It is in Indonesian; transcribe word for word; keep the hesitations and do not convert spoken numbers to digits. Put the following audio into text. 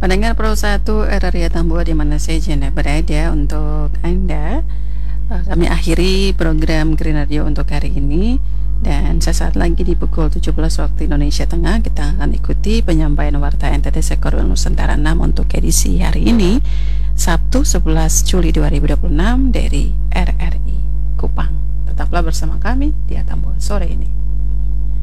Pendengar Pro satu R R I Atambua di mana saja Anda berada, untuk Anda eh, kami akhiri program Green Radio untuk hari ini, dan sesaat lagi di pukul tujuh belas waktu Indonesia Tengah kita akan ikuti penyampaian warta N T T Sekorwil Nusantara enam untuk edisi hari ini Sabtu sebelas Juli dua ribu dua puluh enam dari R R I Kupang. Tetaplah bersama kami di Atambua sore ini.